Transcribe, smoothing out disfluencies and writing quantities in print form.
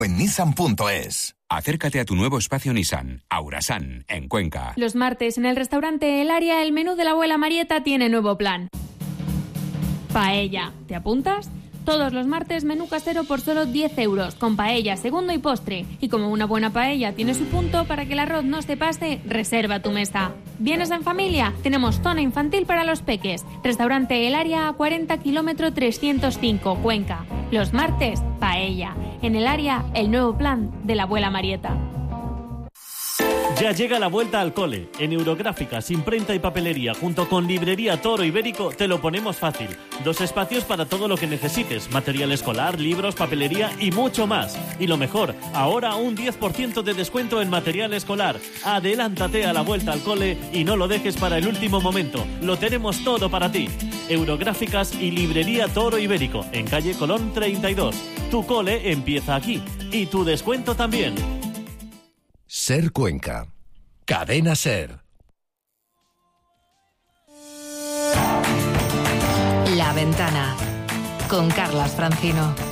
en nissan.es. Acércate a tu nuevo espacio Nissan, Aurasan, en Cuenca. Los martes en el restaurante El Área, el menú de la abuela Marieta tiene nuevo plan. Paella. ¿Te apuntas? Todos los martes menú casero por solo 10 euros, con paella, segundo y postre. Y como una buena paella tiene su punto, para que el arroz no se pase, reserva tu mesa. ¿Vienes en familia? Tenemos zona infantil para los peques. Restaurante El Área a 40 km 305, Cuenca. Los martes, paella. En El Área, el nuevo plan de la abuela Marieta. Ya llega la vuelta al cole. En Eurográficas, Imprenta y Papelería, junto con Librería Toro Ibérico, te lo ponemos fácil. 2 espacios para todo lo que necesites. Material escolar, libros, papelería y mucho más. Y lo mejor, ahora un 10% de descuento en material escolar. Adelántate a la vuelta al cole y no lo dejes para el último momento. Lo tenemos todo para ti. Eurográficas y Librería Toro Ibérico, en calle Colón 32. Tu cole empieza aquí. Y tu descuento también. Ser Cuenca. Cadena Ser. La Ventana con Carlas Francino.